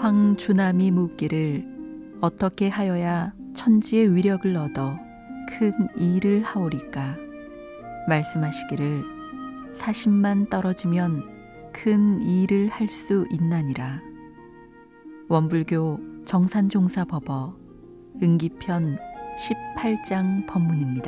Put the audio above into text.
황주남이 묻기를 어떻게 하여야 천지의 위력을 얻어 큰 일을 하오리까. 말씀하시기를 사심만 떨어지면 큰 일을 할 수 있나니라. 원불교 정산종사법어 응기편 18장 법문입니다.